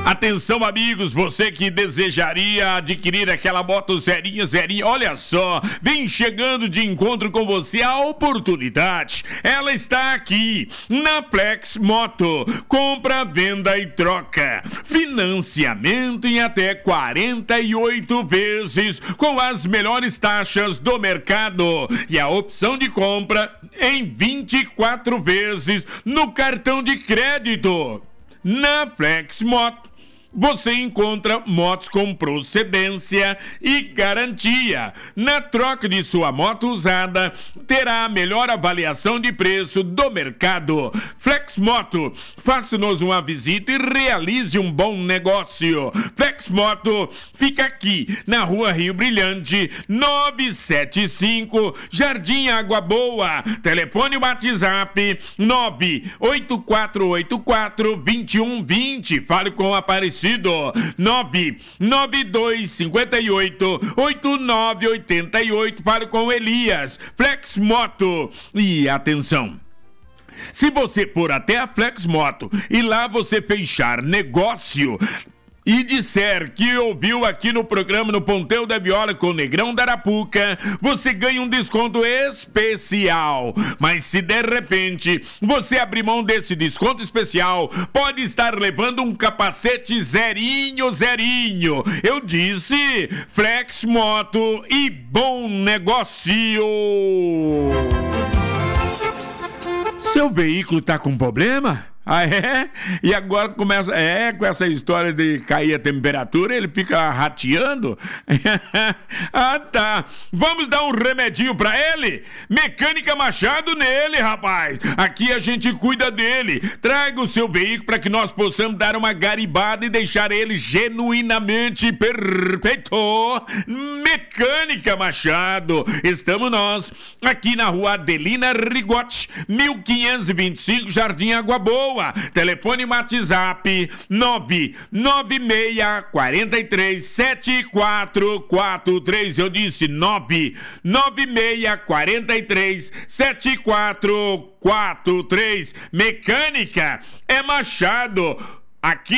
Atenção, amigos, você que desejaria adquirir aquela moto zerinha, olha só, vem chegando de encontro com você a oportunidade. Ela está aqui na Flex Moto. Compra, venda e troca. Financiamento em até 48 vezes com as melhores taxas do mercado e a opção de compra em 24 vezes no cartão de crédito. Na Flex Moto você encontra motos com procedência e garantia. Na troca de sua moto usada, terá a melhor avaliação de preço do mercado. Flex Moto, faça-nos uma visita e realize um bom negócio. Flex Moto fica aqui na Rua Rio Brilhante, 975, Jardim Água Boa. Telefone WhatsApp 98484-2120. Fale com o Aparecido. 99258-8988. Fale com Elias. Flex Moto. E atenção, se você for até a Flex Moto e lá você fechar negócio e disser que ouviu aqui no programa no Ponteiro da Viola com o Negrão da Arapuca, você ganha um desconto especial. Mas se de repente você abrir mão desse desconto especial, pode estar levando um capacete zerinho. Eu disse Flex Moto e bom negócio. Seu veículo tá com problema? Ah, é? E agora começa, com essa história de cair a temperatura, ele fica rateando? Ah, tá. Vamos dar um remedinho pra ele? Mecânica Machado nele, rapaz. Aqui a gente cuida dele. Traga o seu veículo para que nós possamos dar uma garibada e deixar ele genuinamente perfeito. Mecânica Machado. Estamos nós aqui na Rua Adelina Rigotti, 1525, Jardim Água Boa. Telefone WhatsApp 996437443. Eu disse 996437443. Mecânica é Machado. Aqui